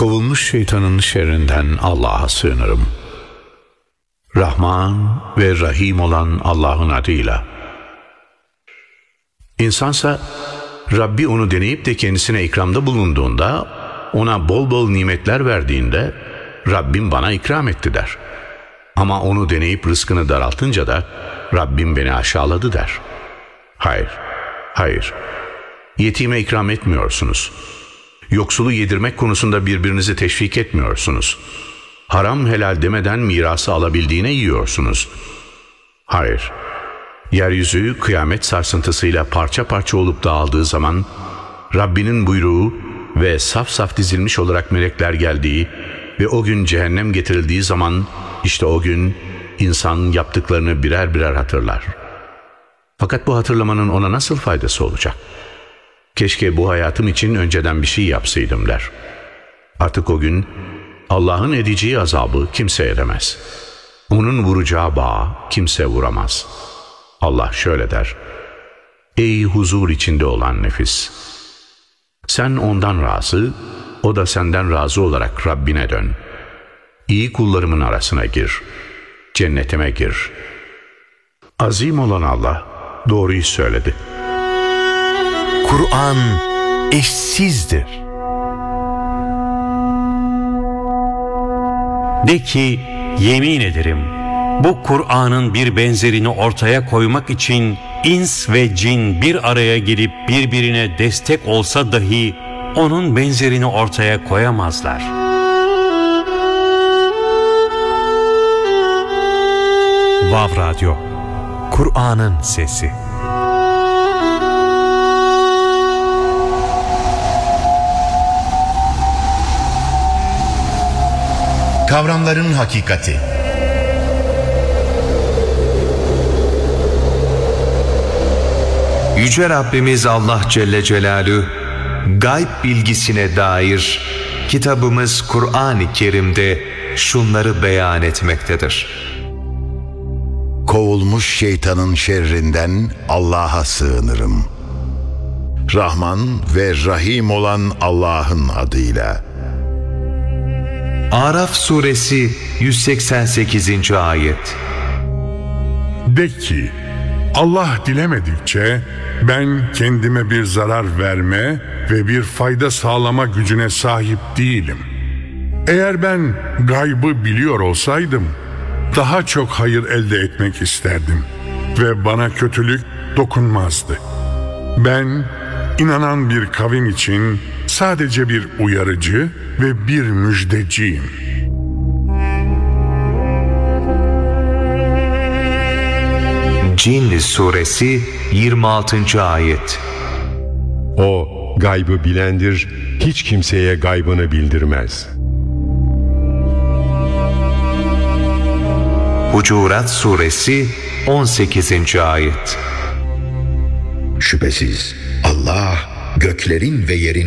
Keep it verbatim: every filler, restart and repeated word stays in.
Kovulmuş şeytanın şerrinden Allah'a sığınırım. Rahman ve Rahim olan Allah'ın adıyla. İnsansa Rabbi onu deneyip de kendisine ikramda bulunduğunda, ona bol bol nimetler verdiğinde Rabbim bana ikram etti der. Ama onu deneyip rızkını daraltınca da Rabbim beni aşağıladı der. Hayır, hayır. Yetime ikram etmiyorsunuz. Yoksulu yedirmek konusunda birbirinizi teşvik etmiyorsunuz. Haram helal demeden mirası alabildiğine yiyorsunuz. Hayır. Yeryüzü kıyamet sarsıntısıyla parça parça olup dağıldığı zaman Rabbinin buyruğu ve saf saf dizilmiş olarak melekler geldiği ve o gün cehennem getirildiği zaman işte o gün insan yaptıklarını birer birer hatırlar. Fakat bu hatırlamanın ona nasıl faydası olacak? Keşke bu hayatım için önceden bir şey yapsaydım der. Artık o gün Allah'ın edeceği azabı kimse edemez. Onun vuracağı bağı kimse vuramaz. Allah şöyle der: Ey huzur içinde olan nefis! Sen ondan razı, o da senden razı olarak Rabbine dön. İyi kullarımın arasına gir. Cennetime gir. Azim olan Allah doğruyu söyledi. Kur'an eşsizdir. De ki, yemin ederim, bu Kur'an'ın bir benzerini ortaya koymak için ins ve cin bir araya gelip birbirine destek olsa dahi onun benzerini ortaya koyamazlar. Vav Radyo, Kur'an'ın sesi. Kavramların hakikati. Yüce Rabbimiz Allah Celle Celaluhu gayb bilgisine dair kitabımız Kur'an-ı Kerim'de şunları beyan etmektedir. Kovulmuş şeytanın şerrinden Allah'a sığınırım. Rahman ve Rahim olan Allah'ın adıyla. Araf suresi yüz seksen sekizinci ayet. De ki, Allah dilemedikçe ben kendime bir zarar verme ve bir fayda sağlama gücüne sahip değilim. Eğer ben gaybı biliyor olsaydım, daha çok hayır elde etmek isterdim ve bana kötülük dokunmazdı. Ben inanan bir kavim için sadece bir uyarıcı ve bir müjdeciyim. Cin suresi yirmi altıncı ayet. O gaybı bilendir, hiç kimseye gaybını bildirmez. Hucurat suresi on sekizinci ayet. Şüphesiz Allah göklerin ve yerin